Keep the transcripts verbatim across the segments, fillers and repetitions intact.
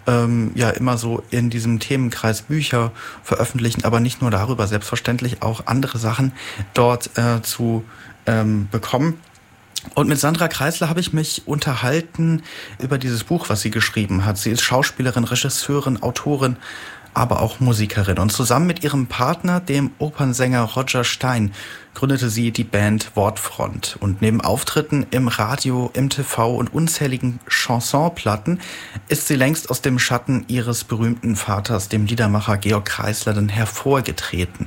ähm, ja immer so in diesem Themenkreis Bücher veröffentlichen, aber nicht nur darüber, selbstverständlich auch andere Sachen dort äh, zu ähm, bekommen. Und mit Sandra Kreisler habe ich mich unterhalten über dieses Buch, was sie geschrieben hat. Sie ist Schauspielerin, Regisseurin, Autorin, aber auch Musikerin. Und zusammen mit ihrem Partner, dem Opernsänger Roger Stein, gründete sie die Band Wortfront. Und neben Auftritten im Radio, im T V und unzähligen Chansonplatten ist sie längst aus dem Schatten ihres berühmten Vaters, dem Liedermacher Georg Kreisler, dann hervorgetreten.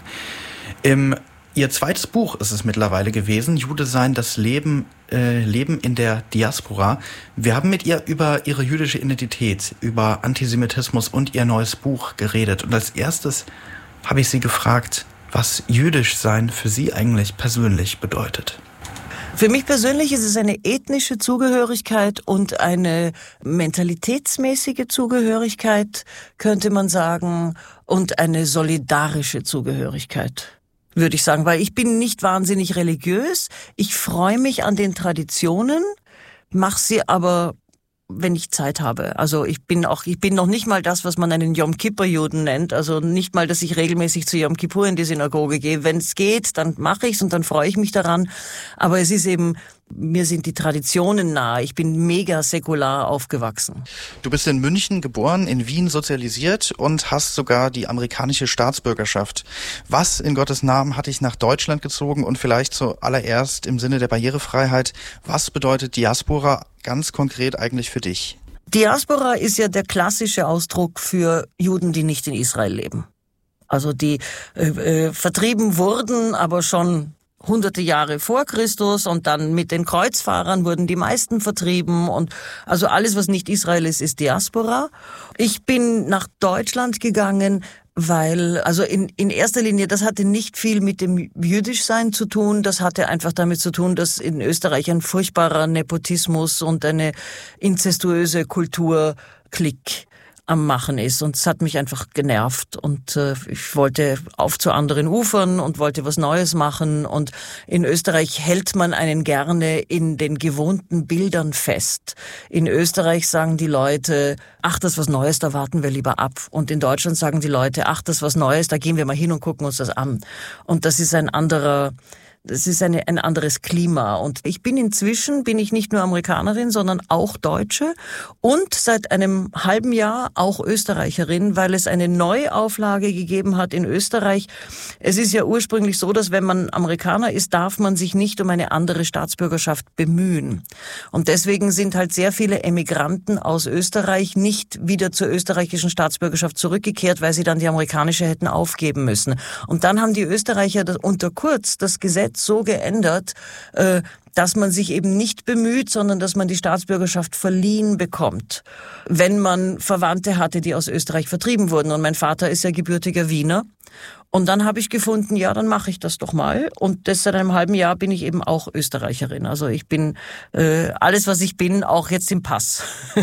Im Ihr zweites Buch ist es mittlerweile gewesen, Jude sein, das Leben, äh, Leben in der Diaspora. Wir haben mit ihr über ihre jüdische Identität, über Antisemitismus und ihr neues Buch geredet. Und als erstes habe ich sie gefragt, was jüdisch sein für sie eigentlich persönlich bedeutet. Für mich persönlich ist es eine ethnische Zugehörigkeit und eine mentalitätsmäßige Zugehörigkeit, könnte man sagen, und eine solidarische Zugehörigkeit, würde ich sagen, weil ich bin nicht wahnsinnig religiös. Ich freue mich an den Traditionen, mache sie aber, wenn ich Zeit habe. Also ich bin auch, ich bin noch nicht mal das, was man einen Yom Kippur-Juden nennt. Also nicht mal, dass ich regelmäßig zu Yom Kippur in die Synagoge gehe. Wenn es geht, dann mache ich's und dann freue ich mich daran. Aber es ist eben, mir sind die Traditionen nahe. Ich bin mega säkular aufgewachsen. Du bist in München geboren, in Wien sozialisiert und hast sogar die amerikanische Staatsbürgerschaft. Was in Gottes Namen hat dich nach Deutschland gezogen? Und vielleicht zuallererst im Sinne der Barrierefreiheit, was bedeutet Diaspora ganz konkret eigentlich für dich? Diaspora ist ja der klassische Ausdruck für Juden, die nicht in Israel leben. Also die äh, äh, vertrieben wurden, aber schon hunderte Jahre vor Christus, und dann mit den Kreuzfahrern wurden die meisten vertrieben, und also alles, was nicht Israel ist, ist Diaspora. Ich bin nach Deutschland gegangen, weil, also in, in erster Linie, das hatte nicht viel mit dem Jüdischsein zu tun, das hatte einfach damit zu tun, dass in Österreich ein furchtbarer Nepotismus und eine inzestuöse Kultur klick am Machen ist, und es hat mich einfach genervt, und äh, ich wollte auf zu anderen Ufern und wollte was Neues machen, und in Österreich hält man einen gerne in den gewohnten Bildern fest. In Österreich sagen die Leute, ach, das ist was Neues, da warten wir lieber ab, und in Deutschland sagen die Leute, ach, das ist was Neues, da gehen wir mal hin und gucken uns das an, und das ist ein anderer Das ist eine, ein anderes Klima. Und ich bin inzwischen, bin ich nicht nur Amerikanerin, sondern auch Deutsche und seit einem halben Jahr auch Österreicherin, weil es eine Neuauflage gegeben hat in Österreich. Es ist ja ursprünglich so, dass wenn man Amerikaner ist, darf man sich nicht um eine andere Staatsbürgerschaft bemühen. Und deswegen sind halt sehr viele Emigranten aus Österreich nicht wieder zur österreichischen Staatsbürgerschaft zurückgekehrt, weil sie dann die amerikanische hätten aufgeben müssen. Und dann haben die Österreicher das, unter Kurz das Gesetz so geändert, dass man sich eben nicht bemüht, sondern dass man die Staatsbürgerschaft verliehen bekommt, wenn man Verwandte hatte, die aus Österreich vertrieben wurden. Und mein Vater ist ja gebürtiger Wiener. Und dann habe ich gefunden, ja, dann mache ich das doch mal. Und das seit einem halben Jahr bin ich eben auch Österreicherin. Also ich bin äh, alles, was ich bin, auch jetzt im Pass.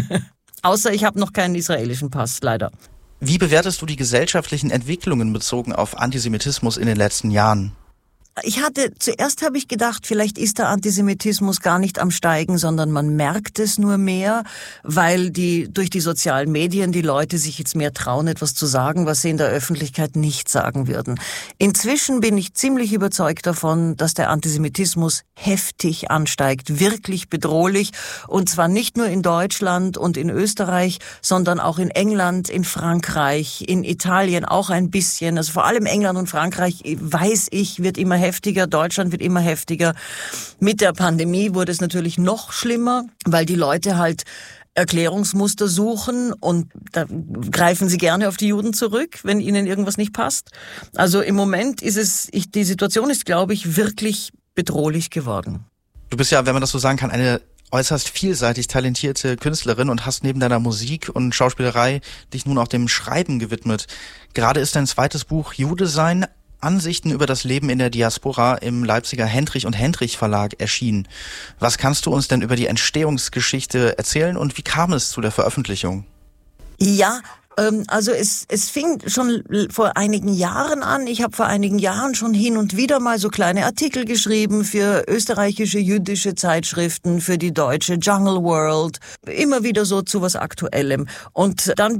Außer ich habe noch keinen israelischen Pass, leider. Wie bewertest du die gesellschaftlichen Entwicklungen bezogen auf Antisemitismus in den letzten Jahren? Ich hatte, zuerst habe ich gedacht, vielleicht ist der Antisemitismus gar nicht am Steigen, sondern man merkt es nur mehr, weil die, durch die sozialen Medien die Leute sich jetzt mehr trauen, etwas zu sagen, was sie in der Öffentlichkeit nicht sagen würden. Inzwischen bin ich ziemlich überzeugt davon, dass der Antisemitismus heftig ansteigt, wirklich bedrohlich, und zwar nicht nur in Deutschland und in Österreich, sondern auch in England, in Frankreich, in Italien auch ein bisschen. Also vor allem England und Frankreich, weiß ich, wird immer heftiger, Deutschland wird immer heftiger. Mit der Pandemie wurde es natürlich noch schlimmer, weil die Leute halt Erklärungsmuster suchen, und da greifen sie gerne auf die Juden zurück, wenn ihnen irgendwas nicht passt. Also im Moment ist es, ich, die Situation ist, glaube ich, wirklich bedrohlich geworden. Du bist ja, wenn man das so sagen kann, eine äußerst vielseitig talentierte Künstlerin und hast neben deiner Musik und Schauspielerei dich nun auch dem Schreiben gewidmet. Gerade ist dein zweites Buch Jude sein, Ansichten über das Leben in der Diaspora im Leipziger Hendrich und Hendrich Verlag erschienen. Was kannst du uns denn über die Entstehungsgeschichte erzählen und wie kam es zu der Veröffentlichung? Ja, ähm, also es, es fing schon vor einigen Jahren an. Ich habe vor einigen Jahren schon hin und wieder mal so kleine Artikel geschrieben für österreichische jüdische Zeitschriften, für die deutsche Jungle World, immer wieder so zu was Aktuellem. Und dann